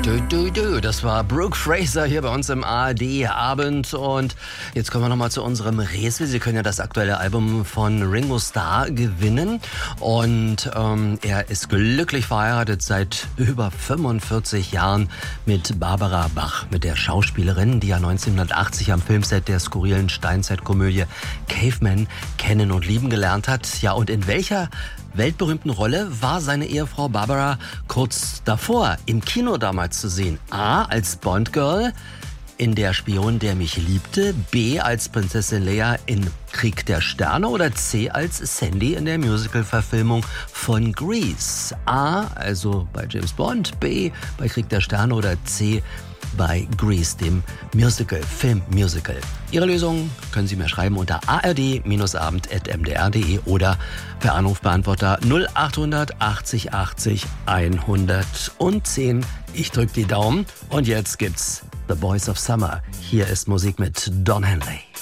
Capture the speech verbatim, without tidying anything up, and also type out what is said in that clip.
Du, du, du, das war Brooke Fraser hier bei uns im A R D-Abend. Und jetzt kommen wir nochmal zu unserem Rätsel. Sie können ja das aktuelle Album von Ringo Starr gewinnen. Und ähm, er ist glücklich verheiratet seit über fünfundvierzig Jahren mit Barbara Bach, mit der Schauspielerin, die ja neunzehnhundertachtzig am Filmset der skurrilen Steinzeitkomödie Caveman kennen und lieben gelernt hat. Ja, und in welcher weltberühmten Rolle war seine Ehefrau Barbara kurz davor im Kino damals zu sehen? A. als Bond-Girl in Der Spion, der mich liebte. B. als Prinzessin Leia in Krieg der Sterne. Oder C. als Sandy in der Musical-Verfilmung von Grease. A. also bei James Bond. B. bei Krieg der Sterne. Oder C. bei Grease, dem Musical, Filmmusical. Ihre Lösung können Sie mir schreiben unter a r d abend at m d r punkt d e oder per Anrufbeantworter null achthundert achtzig achtzig hundertzehn. Ich drücke die Daumen und jetzt gibt's The Boys of Summer. Hier ist Musik mit Don Henley.